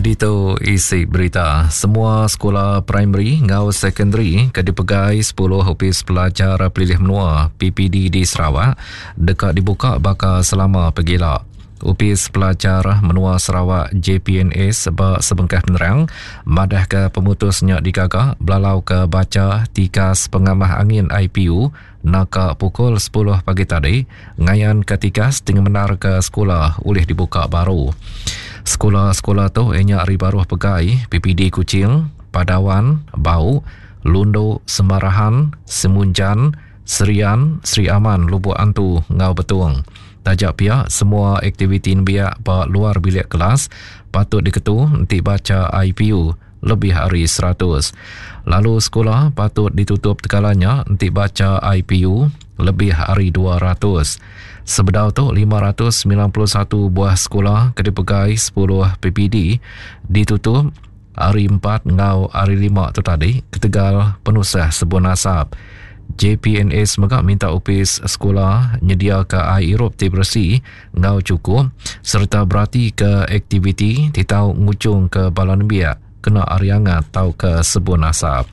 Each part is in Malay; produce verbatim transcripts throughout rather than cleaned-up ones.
Jadi tu isi berita. Semua sekolah primary ngau secondary ke dipegai sepuluh opis pelajar pilih menua P P D di Sarawak dekat dibuka bakal selama pegila. Opis pelajar menua Sarawak J P N S sebab sebengkah penerang madah ke pemutusnya digagak belalau ke baca tikas pengamah angin I P U naka pukul sepuluh pagi tadi ngayan ketikas dengan menar ke sekolah oleh dibuka baru. Sekolah-sekolah tu enyak hari baru pegai P P D Kuching, Padawan, Bau, Lundo, Semarahan, Semunjan, Serian, Sri Aman, Lubuk Antu, Ngau Betung. Tajak pihak semua aktiviti biak ba luar bilik kelas patut diketu nanti baca I P U lebih hari seratus. Lalu sekolah patut ditutup tekalanya nanti baca I P U lebih hari dua ratus. Sebedau tu lima ratus sembilan puluh satu buah sekolah ke dipegai sepuluh P P D ditutup hari empat ngau hari lima tu tadi ketegal penusah sebuah nasab. J P N S megak minta opis sekolah nyedia ke air erupti bersih ngau cukup serta berarti ke aktiviti titau ngucung ke balon biak kena ariangat tau ke sebuah nasab.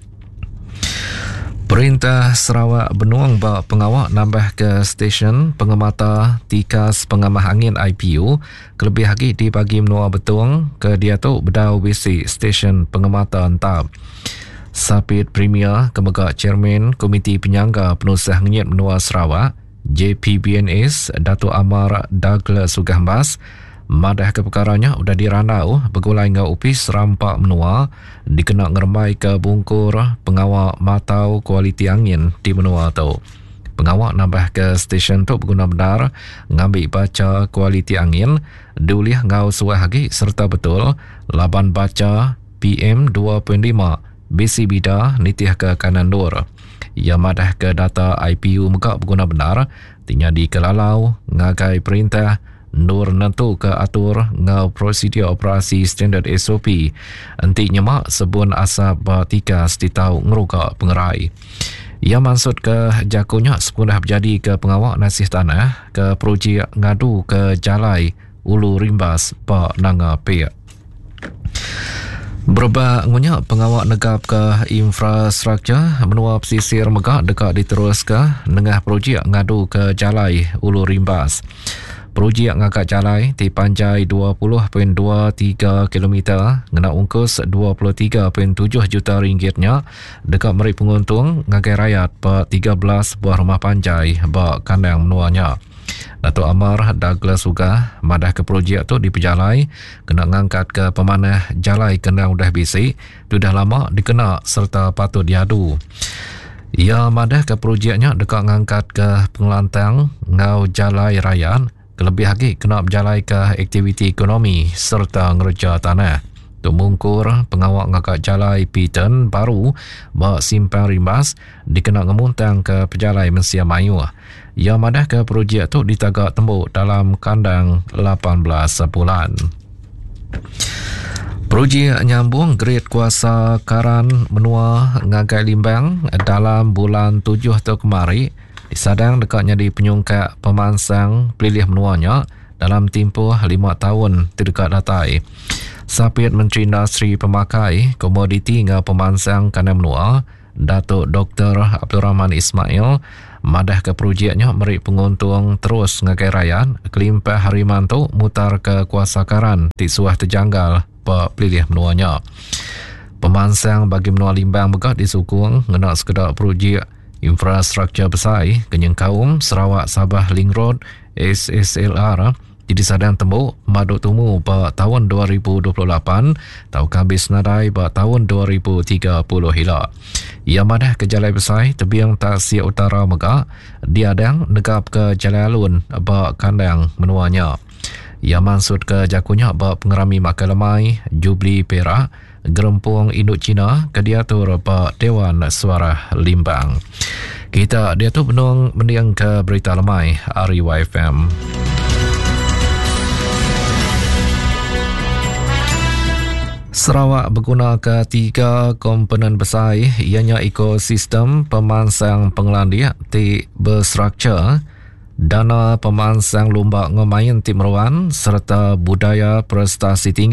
Perintah Sarawak Benuang bak pengawak nambah ke stesen pengamata tikas pengamah angin I P U kelebih lagi di pagi menua betung ke dia tu bedau bisi stesen pengamata entap. Sapit Premier Kemegak Chairman Komiti Penyangga Penusah Ngiat Menua Sarawak J P B N S Dato' Amar Douglas Sugahmas madah ke perkaranya sudah dirandau begulai ngau upis rampak menua dikena ngermai ke bungkur pengawak matau kualiti angin di menua tu. Pengawak nambah ke stesen tu berguna benar ngambil baca kualiti angin diulih ngau suah lagi serta betul laban baca P M dua titik lima bisi bida nitih ke kanan dur. Ia madah ke data I P U megak berguna benar tinya di kelalau ngagai perintah nur nentu ke atur ngau prosedur operasi standard S O P enti nyemak sebun asap batikas ditau ngerugak pengerai. Ia maksud ke jakunya sepudah berjadi ke pengawak nasih tanah ke projek ngadu ke jalai ulu rimbas pa nanga pek. Berubah ngunya pengawak negap ke infrastruktur menua pesisir megak dekat diterus ke nengah projek ngadu ke jalai ulu rimbas. Projek ngakak jalai di panjai dua puluh perpuluhan dua tiga kilometer ngena ungkus dua puluh tiga perpuluhan tujuh juta ringgitnya dekat meri penguntung ngagai rakyat pa tiga belas buah rumah panjai ba kandang menuanya. Dato' Amar Douglas Sugah madah ke projek tu di pejalai kena ngangkat ke pemanah jalai kena udah bisi sudah lama dikena serta patut diadu. Ia madah ke projeknya dekat ngangkat ke pengelantang ngau jalai rayan kelebih lagi kena berjalai ke aktiviti ekonomi serta ngerja tanah. Tu mungkur pengawak ngakak jalai Piton baru bak simpang rimbas dikena ngemuntang ke pejalai Mensia Mayu. Ia madah ke projek tu ditagak tembuk dalam kandang lapan belas bulan. Projek nyambung grade kuasa karan menua ngagai limbang dalam bulan tujuh tu kemari disadang dekatnya di penyungkak pemansang pilih menuanya dalam tempoh lima tahun terdekat datai. Sapit Menteri Industri Pemakai Komoditi ngau pemansang kandang menua Datuk Doktor Abdul Rahman Ismail madah ke projeknya meri penguntung terus ngagai rakyat kelimpah hariman tu mutar ke kuasa karan di suah terjanggal pa pilih menuanya. Pemansang bagi menua limbang megak disukung ngena sekedar projek infrastruktur besar kenyang kaum Sarawak Sabah Link Road S S L R jadi sadang tembuk madu tumu pa tahun dua ribu dua puluh lapan tau kabis nadai pa tahun dua ribu tiga puluh hila. Ia madah ke jalai besar tebiang Tasik Utara megak diadang negap ke jalai alun ba kandang menuanya. Ia maksud ke jakunya ba pengerami Makalemai Jubli Perak Gerempung Induk Cina ke diatur ba Dewan Suara Limbang. Kita dia tu benung mendiang ke berita lemai R Y F M. Sarawak berguna ke tiga komponen besar ianya ekosistem pemansang pengelandia di berstruktur, dana pemansang lomba ngemain tim meruan serta budaya prestasi tinggi.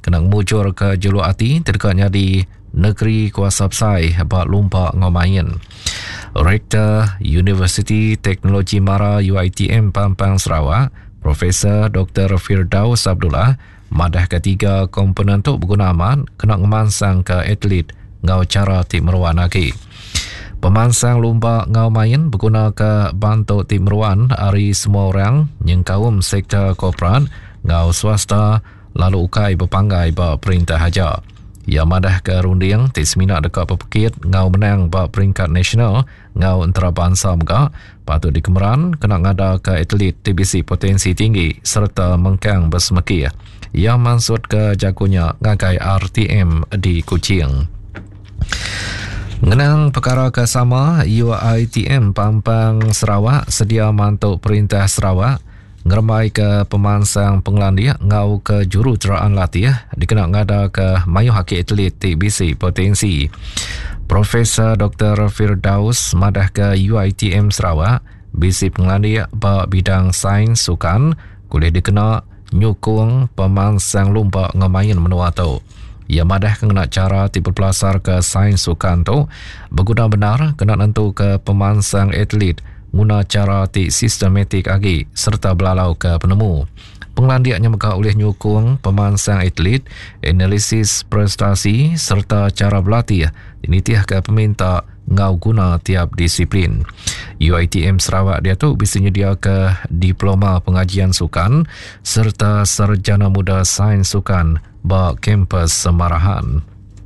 kena mujur ke Juluk Ati terdekatnya di Negeri Kuasa Psai bak lumpak ngomain. Rektor Universiti Teknologi Mara U I T M Pampang Sarawak, Profesor Doktor Firdaus Abdullah, madah ketiga komponen tu berguna aman kena ngemansang ke atlet ngau cara tim meruan lagi. Pemansang lumba ngau main berguna ke bantu tim meruan hari semua orang yang kaum sektor korporat ngau swasta lalu ukai berpanggai bak perintah haja. Ia madah ke runding ti seminar dekat pepekit ngau menang bak peringkat nasional ngau antarabangsa megak patut dikemeran kena ngada ke atlet T B C potensi tinggi serta mengkang bersemeki. Ia maksud ke jagonya ngagai R T M di Kuching. Ngenang perkara kesama, U I T M Pampang Sarawak sedia mantuk Perintah Sarawak ngeremai ke pemansang penglandia ngau ke juruteraan latih dikena ngada ke mayu haki atlet T B C potensi. Profesor Doktor Firdaus madah ke U I T M Sarawak bisi penglandia bak bidang sains sukan boleh dikena nyukung pemansang lumpak ngemain menua tu. Ia madah kena cara tipe pelasar ke sains sukan tu berguna benar kena nentu ke pemansang atlet guna cara ti sistematik lagi serta belalau ke penemu. Penglandiaknya maka oleh nyukung pemansang atlet, analisis prestasi serta cara berlatih dinitih ke peminta ngau guna tiap disiplin. U I T M Sarawak dia tu bisa nyedia ke diploma pengajian sukan serta sarjana muda sains sukan bak kampus Semarahan.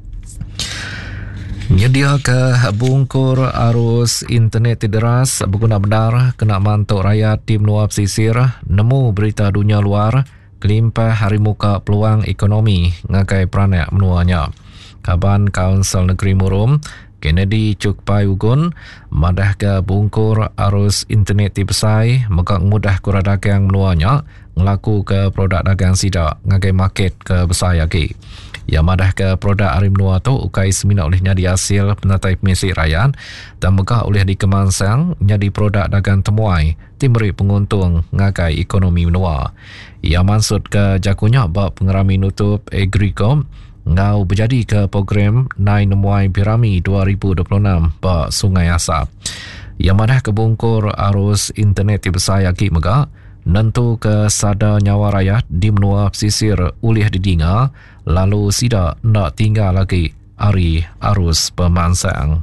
Nyedia ke bungkur arus internet deras berguna benar kena mantuk rakyat di menua pesisir nemu berita dunia luar kelimpah hari muka peluang ekonomi ngagai peranak menuanya. Kaban Kaunsil Negeri Murum Kennedy Cukpai Ugun madah ke bungkur arus internet di Pesai maka mudah kura dagang menuanya ngelaku ke produk dagang sidak ngagai market ke Pesai lagi. Ia madah ke produk hari menua tu ukai semina olehnya di hasil penatai pemisi rakyat dan megah oleh dikemansang jadi produk dagang temuai timeri penguntung ngagai ekonomi menua. Ia maksud ke jakunya bab pengerami nutup Agricom ngau berjadi ke program Nai Nemuai Pirami dua ribu dua puluh enam bak Sungai Asap. Ia madah ke bungkur arus internet di Besar Yaki Megak nentu ke sada nyawa rakyat di menua pesisir ulih didinga lalu sida nak tinggal lagi hari arus pemansang.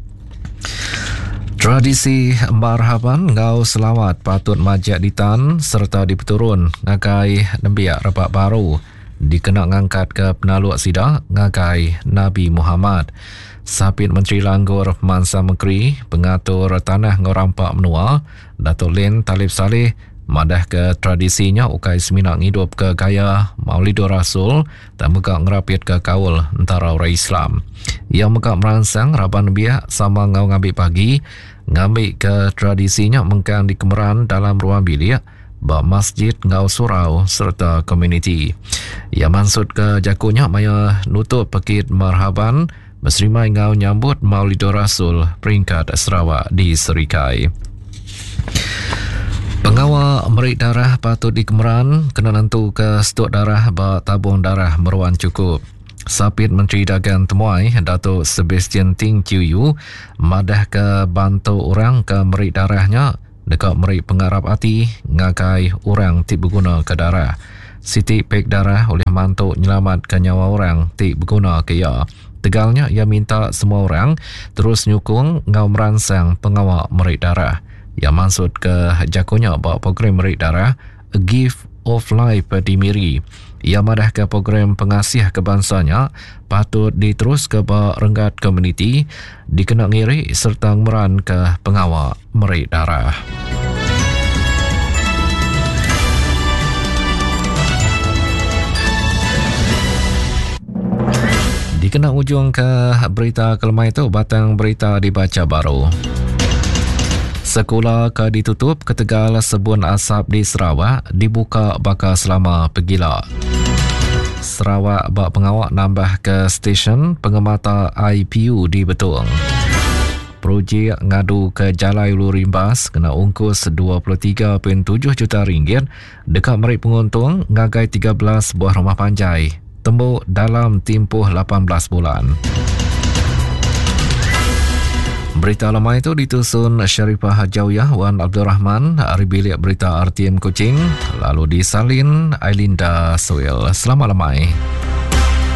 Tradisi marhaban ngau selawat patut majak ditan serta dipeturun ngagai nembiak repak baru dikena ngangkat ke penaluk sida ngagai Nabi Muhammad. Sapit Menteri Langgur Mansa Mekri, pengatur tanah ngorampak menua, Datuk Lin Talib Saleh madah ke tradisinya ukai semina ngidup ke gaya Maulidur Rasul dan megak ngerapit ke kaul antara orang Islam. Ia megak merangsang raban biak sama ngau ngambil pagi ngambil ke tradisinya mengkang di kemeran dalam ruang bilik bak masjid ngau surau serta komuniti. Ia maksud ke jakunya maya nutup pekit marhaban Mesrimai ngau nyambut Maulidur Rasul peringkat Sarawak di Serikai. Pengawal merik darah patut dikemeran kena nentu ke stok darah bak tabung darah meruan cukup. Sapit Menteri Dagang Temuai Datuk Sebastian Ting Chiu Yu madah ke bantu orang ke merik darahnya dekat merik pengarap hati ngakai orang tik berguna ke darah. Siti pek darah oleh mantuk nyelamat ke nyawa orang tik berguna ke ia. Tegalnya ia minta semua orang terus nyukung ngau merangsang pengawal merik darah. Ia maksud ke jakunya bahawa program merik darah A Gift of Life di Miri. Ia madah ke program pengasih kebangsanya patut diterus ke bak renggat komuniti dikena ngiri serta meran ke pengawal merik darah. Dikena ujung ke berita kelemah itu batang berita dibaca baru. Sekolah ke ditutup ke Tegal Sebun Asap di Sarawak dibuka bakal selama pegila. Sarawak bak pengawak nambah ke stesen pengemata I P U di Betung. Projek ngadu ke Jalai Ulu Rimbas kena ungkus dua puluh tiga perpuluhan tujuh juta ringgit dekat merik penguntung ngagai tiga belas buah rumah panjai tembuk dalam tempoh lapan belas bulan. Berita lemah itu ditusun Sharifah Hajawiyah Wan Abdul Rahman dari bilik berita R T M Kuching, lalu disalin Ailinda Soil. Selamat lemai.